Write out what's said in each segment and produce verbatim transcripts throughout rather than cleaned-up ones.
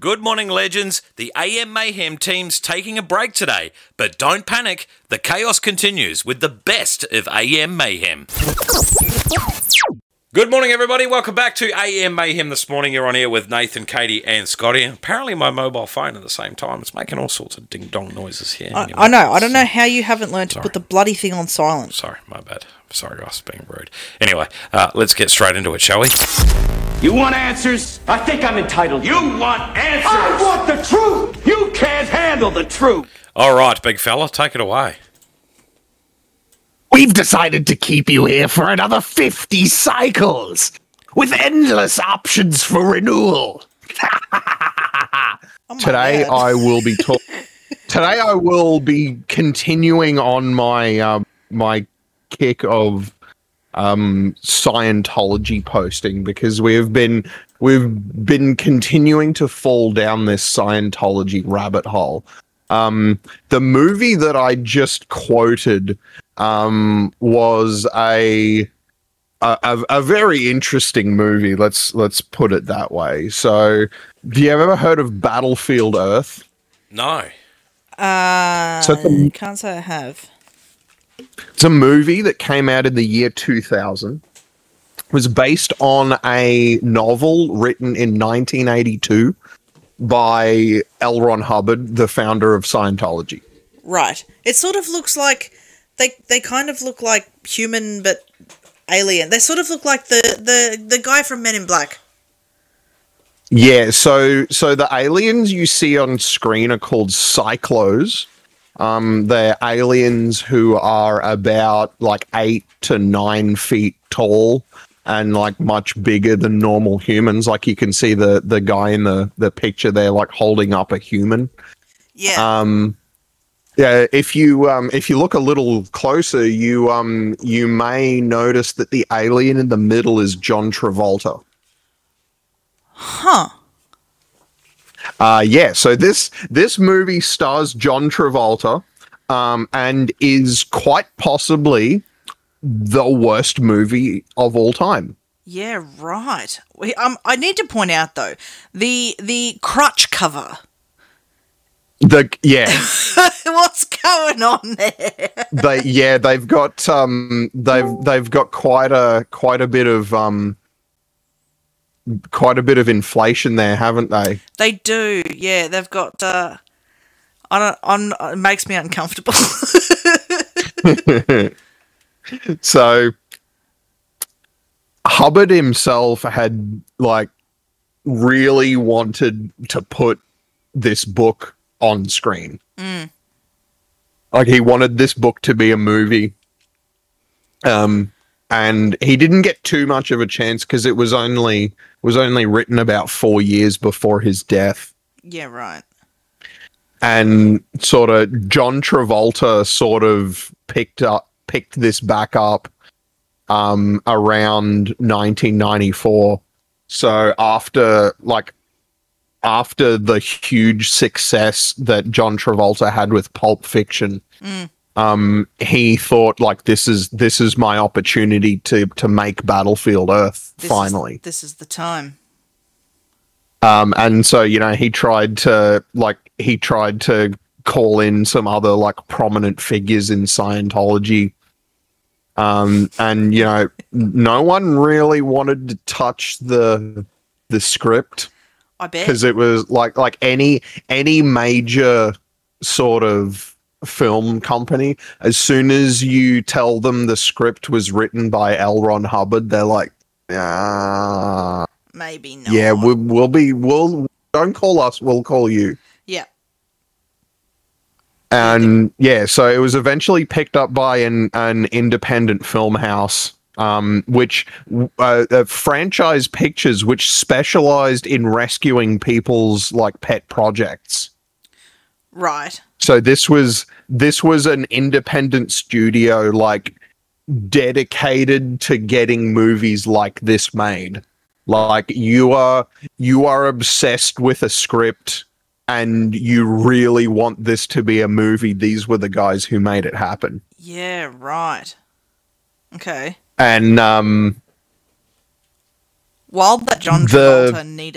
Good morning, legends. The A M Mayhem team's taking a break today, but don't panic. The chaos continues with the best of A M Mayhem. Good morning, everybody. Welcome back to A M Mayhem this morning. You're on here with Nathan, Katie, and Scotty. Apparently, my mobile phone at the same time. It's making all sorts of ding-dong noises here. I, anyway, I know. I don't know how you haven't learned Sorry. to put the bloody thing on silent. Sorry, my bad. Sorry, guys, being rude. Anyway, uh, let's get straight into it, shall we? You want answers? I think I'm entitled. You want answers? I want the truth! You can't handle the truth! All right, big fella, take it away. We've decided to keep you here for another fifty cycles, with endless options for renewal. Oh my Today God. I will be talk- Today I will be continuing on my um, my kick of um, Scientology posting, because we have been we've been continuing to fall down this Scientology rabbit hole. Um, the movie that I just quoted um, was a, a a very interesting movie. Let's let's put it that way. So, do you have ever heard of Battlefield Earth? No. Uh, So the- can't say I have. It's a movie that came out in the year two thousand. It was based on a novel written in nineteen eighty-two by L. Ron Hubbard, the founder of Scientology. Right. It sort of looks like they they kind of look like human but alien. They sort of look like the the, the guy from Men in Black. Yeah, so so the aliens you see on screen are called Cyclos. Um, they're aliens who are about like eight to nine feet tall and like much bigger than normal humans. Like you can see the the guy in the the picture there, like holding up a human. Yeah. Um, yeah, if you um if you look a little closer, you um you may notice that the alien in the middle is John Travolta. Huh. Uh, yeah, so this this movie stars John Travolta, um, and is quite possibly the worst movie of all time. Yeah, right. We, um, I need to point out though, the the crutch cover. The yeah, What's going on there? they yeah they've got um they've they've got quite a quite a bit of um quite a bit of inflation there, haven't they? They do. Yeah, they've got. Uh, I don't. I'm, it makes me uncomfortable. So Hubbard himself had like really wanted to put this book on screen. Mm. Like he wanted this book to be a movie. Um and he didn't get too much of a chance because it was only was only written about four years before his death. Yeah, right. And sort of John Travolta sort of picked up picked this back up um around nineteen ninety-four. So after like after the huge success that John Travolta had with Pulp Fiction, Mm. um he thought like this is this is my opportunity to to make Battlefield Earth This finally. Is, this is the time. Um, and so, you know, he tried to like he tried to call in some other like prominent figures in Scientology. Um, and you know, no one really wanted to touch the the script I bet. because it was like like any any major sort of film company, as soon as you tell them the script was written by L. Ron Hubbard, they're like, ah. Maybe not. Yeah, we, we'll be. We'll don't call us. We'll call you. Yeah. And yeah, so it was eventually picked up by an an independent film house, um, which uh, uh, Franchise Pictures, which specialized in rescuing people's like pet projects. Right. So this was this was an independent studio, like dedicated to getting movies like this made. Like you are you are obsessed with a script and you really want this to be a movie. These were the guys who made it happen. Yeah, right. Okay. And um While that John The- Travolta needed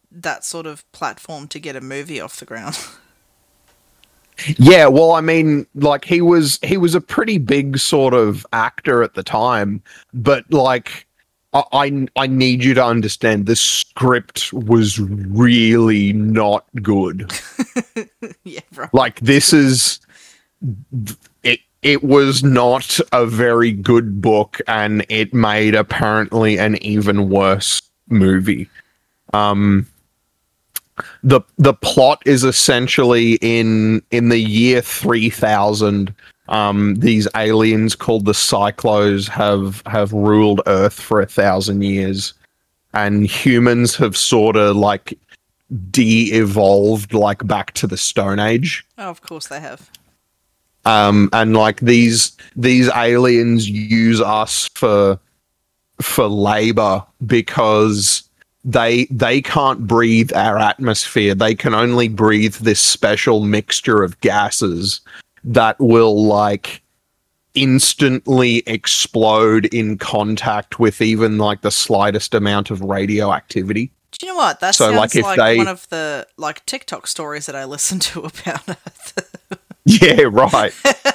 that sort of platform to get a movie off the ground. Yeah, well, I mean, like he was he was a pretty big sort of actor at the time, but like I I, I need you to understand the script was really not good. Yeah, right. Like this is it it was not a very good book, and it made apparently an even worse movie. Um The the plot is essentially in in the year three thousand. Um, these aliens called the Cyclos have have ruled Earth for a thousand years, and humans have sort of like de-evolved like back to the Stone Age. Oh, of course they have. Um, and like these these aliens use us for for labor because they they can't breathe our atmosphere. They can only breathe this special mixture of gases that will like instantly explode in contact with even like the slightest amount of radioactivity. Do you know what? That So, sounds like, like, if they- one of the like TikTok stories that I listen to about Earth. Yeah, right.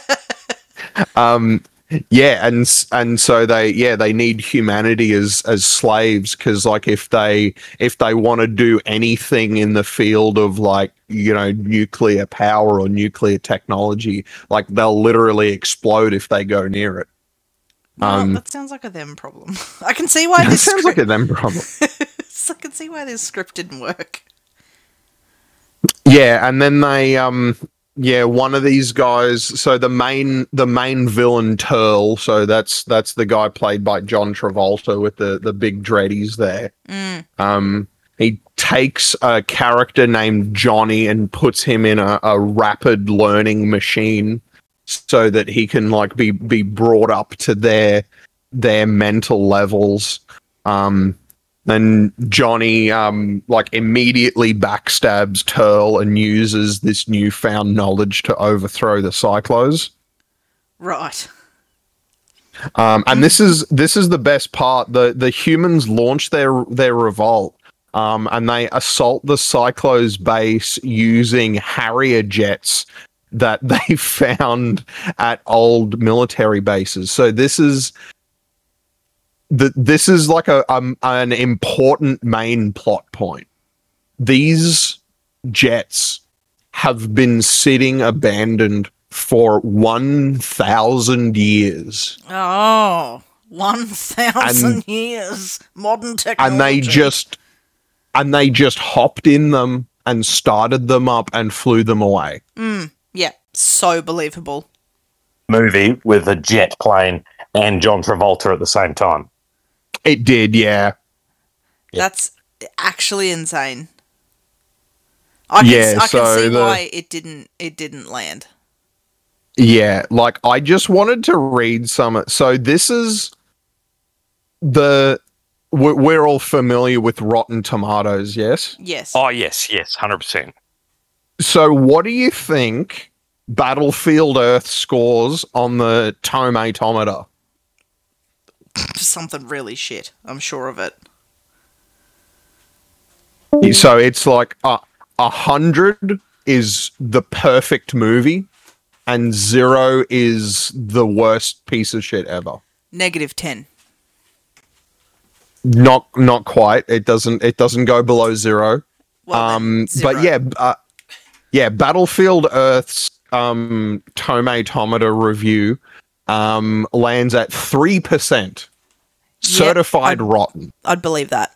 um yeah, and s- and so they yeah they need humanity as as slaves, because like if they if they want to do anything in the field of like, you know, nuclear power or nuclear technology, like they'll literally explode if they go near it. Well, Um, that sounds like a them problem. I can see why That this sounds script. like a them problem. I can see why this script didn't work. Yeah, and then they um yeah, one of these guys, so the main the main villain Turl, so that's that's the guy played by John Travolta with the the big dreadies there. Mm. Um he takes a character named Johnny and puts him in a, a rapid learning machine so that he can like be be brought up to their their mental levels. Um Then Johnny, um, like immediately backstabs Turl and uses this newfound knowledge to overthrow the Cyclos. Right. Um, and this is this is the best part. the The humans launch their their revolt, um, and they assault the Cyclos base using Harrier jets that they found at old military bases. So this is. The, this is like a um, an important main plot point. These jets have been sitting abandoned for one thousand years, Oh, one thousand And- years. Modern technology. and they just and they just hopped in them and started them up and flew them away. Yeah, so believable. Movie with a jet plane and John Travolta at the same time. It did, yeah. That's actually insane. I can, Yeah, I can so see the- why it didn't it didn't land. Yeah, like I just wanted to read some. So this is the we're, we're all familiar with Rotten Tomatoes, yes? Yes. Oh, yes, yes, one hundred percent. So what do you think Battlefield Earth scores on the Tomatometer? Something really shit. I'm sure of it. So it's like a a hundred is the perfect movie, and zero is the worst piece of shit ever. Negative ten. Not not quite. It doesn't it doesn't go below zero. Well, then, um, zero. but yeah, uh, yeah. Battlefield Earth's um, Tomatometer review um, lands at three percent, certified I'd- rotten. I'd believe that.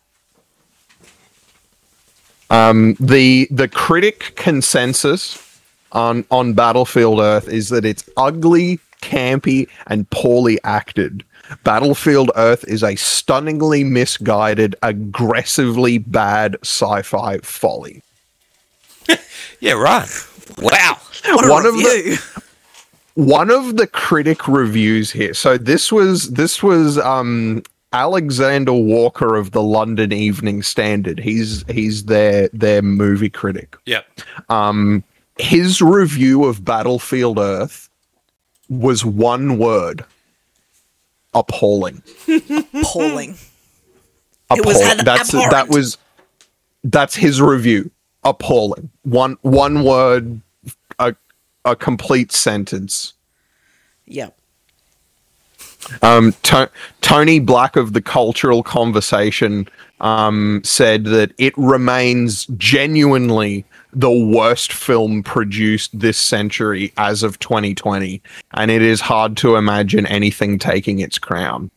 Um, the the critic consensus on on Battlefield Earth is that it's ugly, campy, and poorly acted. Battlefield Earth is a stunningly misguided, aggressively bad sci-fi folly. Yeah, right. Wow. What a One of the- review. One of the critic reviews here. So this was this was um, Alexander Walker of the London Evening Standard. He's he's their their movie critic. Yep. Um, his review of Battlefield Earth was one word: appalling. Appalling. Appalling. was an That's abhorrent. that was that's his review. Appalling. One one word, a a complete sentence. Yep. Um, to- Tony Black of The Cultural Conversation um, said that it remains genuinely the worst film produced this century as of twenty twenty, and it is hard to imagine anything taking its crown.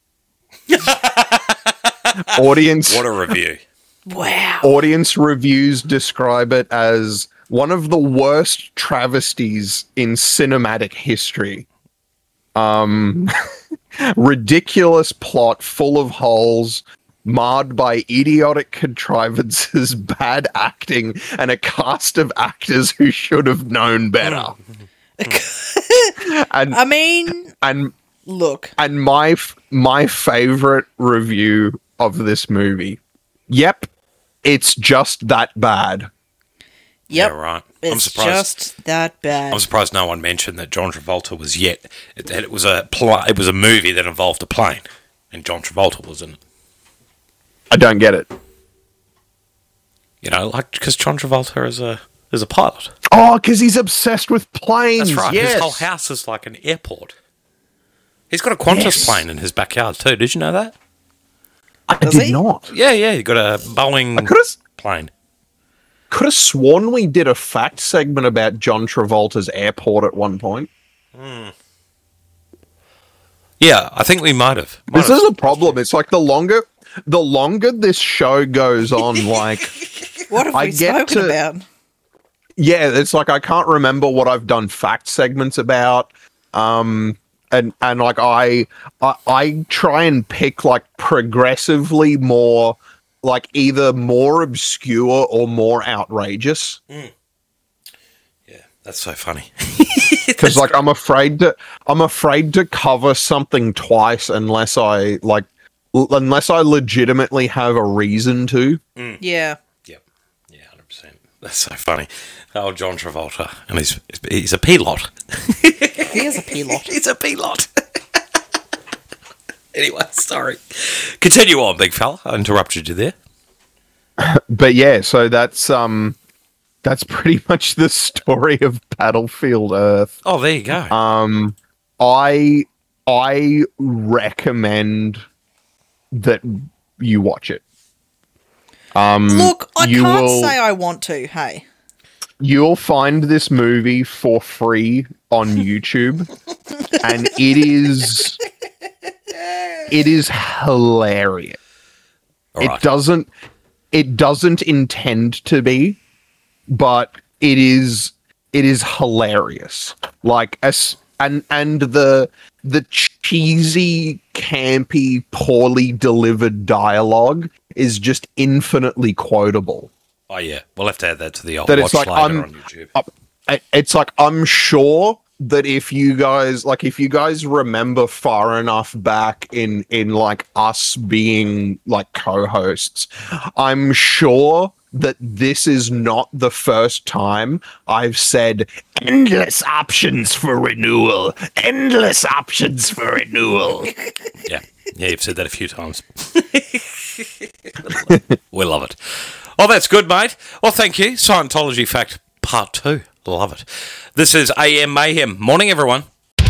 Audience, What a review. Wow. audience reviews describe it as one of the worst travesties in cinematic history. Um, ridiculous plot full of holes, marred by idiotic contrivances, bad acting, and a cast of actors who should have known better. and I mean, and look. and my f- my favorite review of this movie. Yep, it's just that bad. Yep. Yeah, right. It's I'm surprised. just that bad. I'm surprised no one mentioned that John Travolta was yet. It, it was a pl- It was a movie that involved a plane, and John Travolta was in it. I don't get it. You know, like because John Travolta is a is a pilot. Oh, because he's obsessed with planes. That's right. Yes. His whole house is like an airport. He's got a Qantas Yes. plane in his backyard too. Did you know that? I Does did he? not. Yeah, yeah. He got a Boeing I could have plane. could have sworn we did a fact segment about John Travolta's airport at one point. Yeah, I think we might have. Might This have. is a problem. It's like the longer the longer this show goes on, like What have I we get spoken to- about? yeah, it's like I can't remember what I've done fact segments about. Um and and like I I, I try and pick like progressively more like either more obscure or more outrageous. Yeah, that's so funny. Because like I'm afraid to I'm afraid to cover something twice unless I like l- unless I legitimately have a reason to. Yeah. Yep. Yeah, one hundred percent. That's so funny. Oh, John Travolta. And he's he's a pilot. He is a pilot. He's a pilot. Anyway, sorry. Continue on, big fella. I interrupted you there. But yeah, so that's um that's pretty much the story of Battlefield Earth. Oh, there you go. Um I I recommend that you watch it. Um Look, I you can't will- say I want to, hey. You'll find this movie for free on YouTube, and it is it is hilarious. All It right. doesn't it doesn't intend to be, but it is it is hilarious. Like as and and the the cheesy, campy, poorly delivered dialogue is just infinitely quotable. Oh, yeah. We'll have to add that to the old That watch it's like, later I'm- on YouTube. Uh, it- it's like I'm sure that if you guys like if you guys remember far enough back in in like us being like co-hosts, I'm sure that this is not the first time I've said endless options for renewal, endless options for renewal. Yeah. Yeah, you've said that a few times. We love it. Oh, that's good, mate. Well, thank you. Scientology Fact Part two. Love it. This is A M Mayhem. Morning, everyone.